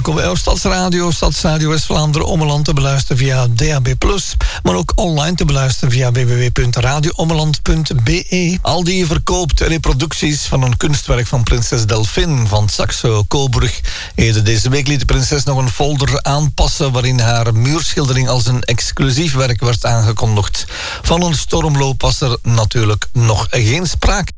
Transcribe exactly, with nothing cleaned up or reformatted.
welkom bij jouw Stadsradio. Stadsradio West-Vlaanderen Ommeland te beluisteren via D A B plus, maar ook online te beluisteren via w w w punt radio ommeland punt b e. Aldi verkoopt reproducties van een kunstwerk van prinses Delphine van Saxe-Coburg. Eerder deze week liet de prinses nog een folder aanpassen waarin haar muurschildering als een exclusief werk werd aangekondigd. Van een stormloop was er natuurlijk nog geen sprake.